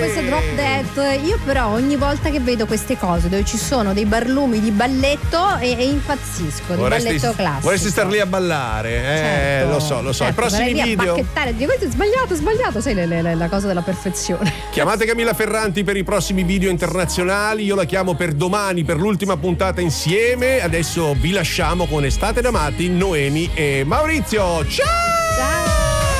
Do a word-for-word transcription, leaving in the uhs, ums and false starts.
questo drop dead. Io però ogni volta che vedo queste cose dove ci sono dei barlumi di balletto e, e impazzisco, di vorresti, balletto classico. Vorresti star lì a ballare, eh, certo, lo so, lo so. certo, I prossimi lì video. A bacchettare, dico, questo è sbagliato, sbagliato, sai le, le, la cosa della perfezione. Chiamate Camilla Ferranti per i prossimi video internazionali, io la chiamo per domani per l'ultima puntata insieme. Adesso vi lasciamo con Estate da Matti, Noemi e Maurizio. Ciao!